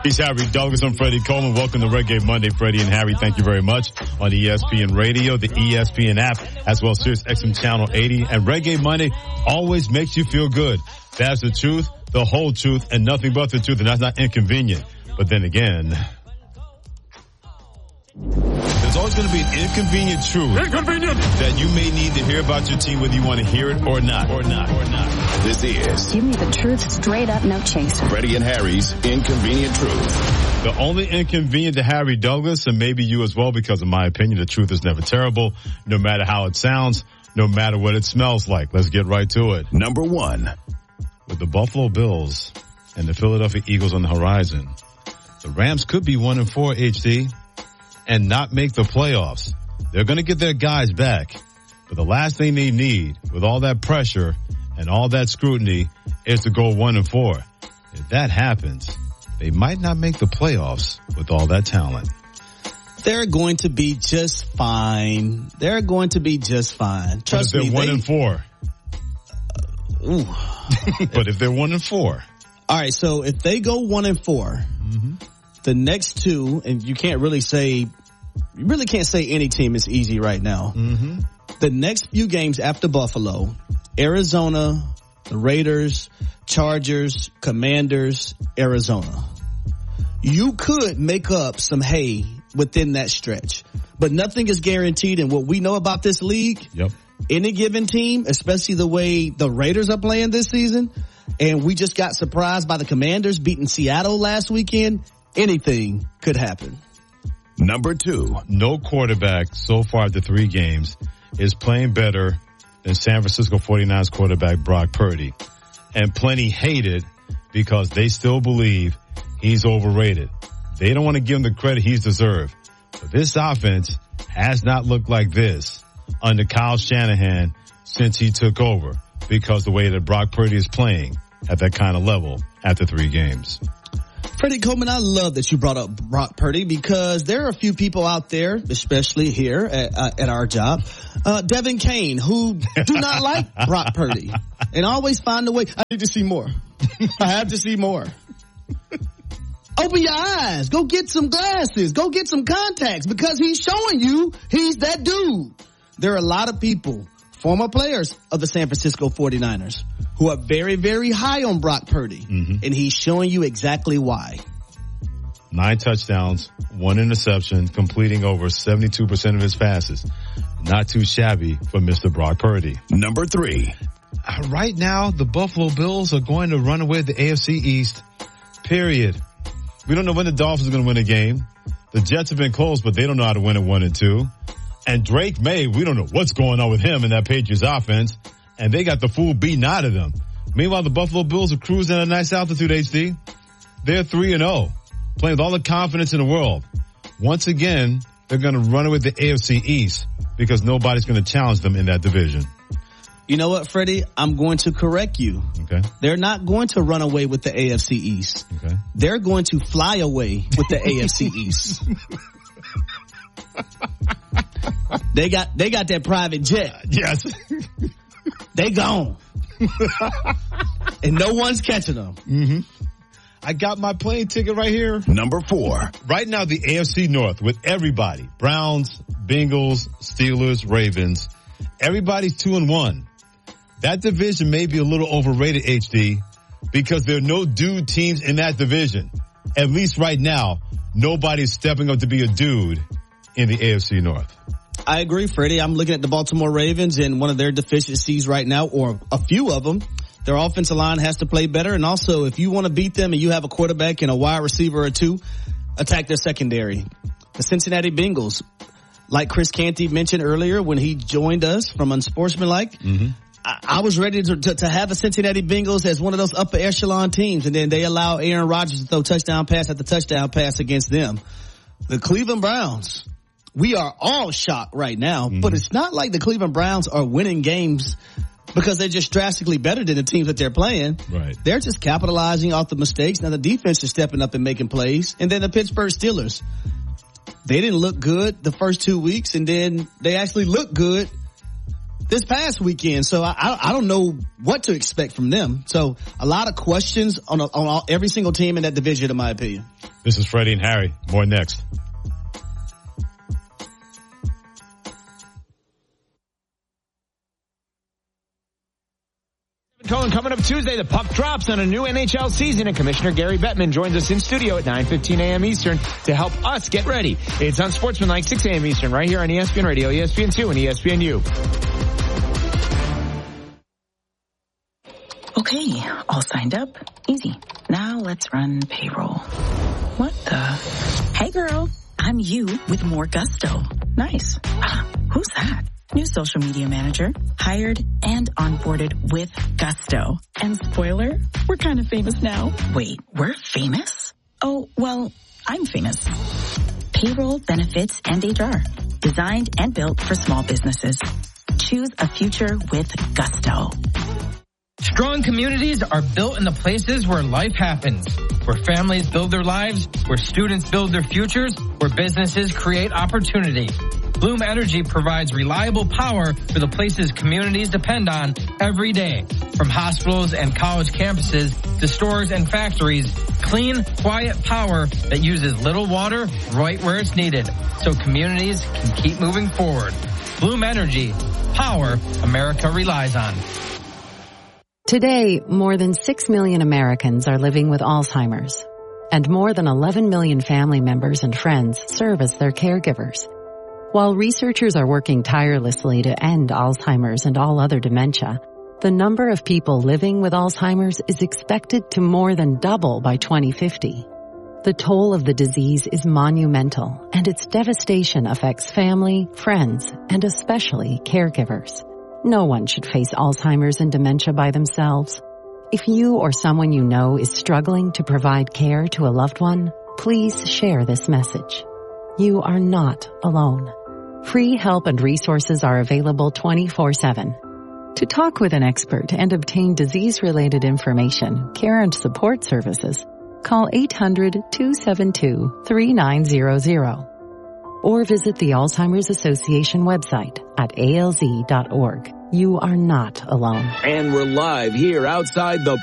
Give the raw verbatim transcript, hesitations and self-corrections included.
He's Harry Douglas. I'm Freddie Coleman. Welcome to Reggae Monday, Freddie and Harry. Thank you very much on E S P N Radio, the E S P N app, as well as Sirius X M Channel eighty. And Reggae Monday always makes you feel good. That's the truth, the whole truth, and nothing but the truth. And that's not inconvenient. But then again, there's always going to be an inconvenient truth Inconvenient. that you may need to hear about your team, whether you want to hear it or not, or not, or not. This is Give me the truth straight up, no chaser. Freddie and Harry's Inconvenient Truth. The only inconvenient to Harry Douglas, and maybe you as well, because in my opinion, the truth is never terrible, no matter how it sounds, no matter what it smells like. Let's get right to it. Number one. With the Buffalo Bills and the Philadelphia Eagles on the horizon, the Rams could be one and four, H D, and not make the playoffs. They're going to get their guys back, but the last thing they need with all that pressure and all that scrutiny is to go one and four. If that happens, they might not make the playoffs with all that talent. They're going to be just fine. They're going to be just fine. Trust but if they're me. one they, and four. Uh, ooh. But if they're one and four. All right. So if they go one and four, mm-hmm. the next two, and you can't really say, you really can't say any team is easy right now. Mm-hmm. The next few games after Buffalo, Arizona, the Raiders, Chargers, Commanders, Arizona. You could make up some hay within that stretch, but nothing is guaranteed. And what we know about this league, yep. any given team, especially the way the Raiders are playing this season, and we just got surprised by the Commanders beating Seattle last weekend, anything could happen. Number two. No quarterback so far the three games is playing better than San Francisco forty-niners quarterback Brock Purdy. And plenty hate it because they still believe he's overrated. They don't want to give him the credit he's deserved. But this offense has not looked like this under Kyle Shanahan since he took over, because the way that Brock Purdy is playing at that kind of level after three games. Freddie Coleman, I love that you brought up Brock Purdy, because there are a few people out there, especially here at, uh, at our job, uh, Devin Kane, who do not like Brock Purdy and always find a way. I need to see more. I have to see more. Open your eyes. Go get some glasses. Go get some contacts, because he's showing you he's that dude. There are a lot of people, former players of the San Francisco forty-niners, who are very, very high on Brock Purdy. Mm-hmm. And he's showing you exactly why. Nine touchdowns, one interception, completing over seventy-two percent of his passes. Not too shabby for Mister Brock Purdy. Number three. Uh, right now, the Buffalo Bills are going to run away with the A F C East. Period. We don't know when the Dolphins are going to win a game. The Jets have been close, but they don't know how to win at one and two. And Drake May, we don't know what's going on with him in that Patriots offense. And they got the fool beaten out of them. Meanwhile, the Buffalo Bills are cruising at a nice altitude, H D. They're three and oh, playing with all the confidence in the world. Once again, they're going to run away with the A F C East, because nobody's going to challenge them in that division. You know what, Freddie? I'm going to correct you. Okay. They're not going to run away with the A F C East. Okay. They're going to fly away with the A F C East. They got, they got that private jet. Yes. They gone. And no one's catching them. Mm-hmm. I got my plane ticket right here. Number four. Right now, the A F C North with everybody. Browns, Bengals, Steelers, Ravens. Everybody's two and one. That division may be a little overrated, H D, because there are no dude teams in that division. At least right now, nobody's stepping up to be a dude in the A F C North. I agree, Freddie. I'm looking at the Baltimore Ravens, and one of their deficiencies right now, or a few of them, their offensive line has to play better. And also, if you want to beat them and you have a quarterback and a wide receiver or two, attack their secondary. The Cincinnati Bengals, like Chris Canty mentioned earlier when he joined us from Unsportsmanlike, mm-hmm. I, I was ready to, to, to have the Cincinnati Bengals as one of those upper echelon teams, and then they allow Aaron Rodgers to throw touchdown pass after touchdown pass against them. The Cleveland Browns, we are all shocked right now, mm-hmm. but it's not like the Cleveland Browns are winning games because they're just drastically better than the teams that they're playing. Right. They're just capitalizing off the mistakes. Now the defense is stepping up and making plays. And then the Pittsburgh Steelers, they didn't look good the first two weeks, and then they actually looked good this past weekend. So I, I don't know what to expect from them. So a lot of questions on, a, on all, every single team in that division, in my opinion. This is Freddie and Harry. More next. Cohen coming up Tuesday. The puck drops on a new N H L season, and Commissioner Gary Bettman joins us in studio at nine fifteen a.m. Eastern to help us get ready. It's on Sportsmanlike, six a.m. Eastern, right here on E S P N Radio, E S P N two, and E S P N U. Okay, all signed up. Easy. Now let's run payroll. What the? Hey girl, I'm you with more gusto. Nice. Ah, who's that? New social media manager, hired and onboarded with gusto. And spoiler, we're kind of famous now. Wait, we're famous? Oh, well, I'm famous. Payroll, benefits, and H R. Designed and built for small businesses. Choose a future with gusto. Strong communities are built in the places where life happens, where families build their lives, where students build their futures, where businesses create opportunity. Bloom Energy provides reliable power for the places communities depend on every day. From hospitals and college campuses to stores and factories, clean, quiet power that uses little water right where it's needed, so communities can keep moving forward. Bloom Energy, power America relies on. Today, more than six million Americans are living with Alzheimer's, and more than eleven million family members and friends serve as their caregivers. While researchers are working tirelessly to end Alzheimer's and all other dementia, the number of people living with Alzheimer's is expected to more than double by twenty fifty. The toll of the disease is monumental, and its devastation affects family, friends, and especially caregivers. No one should face Alzheimer's and dementia by themselves. If you or someone you know is struggling to provide care to a loved one, please share this message. You are not alone. Free help and resources are available twenty-four seven. To talk with an expert and obtain disease-related information, care and support services, call eight hundred, two seven two, three nine zero zero or visit the Alzheimer's Association website at A L Z dot org. You are not alone. And we're live here outside the